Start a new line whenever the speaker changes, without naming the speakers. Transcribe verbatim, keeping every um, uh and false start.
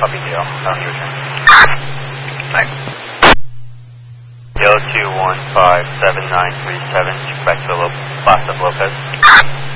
Copy Dale. On your turn.
Thanks.
Dale two one five seven nine three seven, back to Lo- Basta Lopez.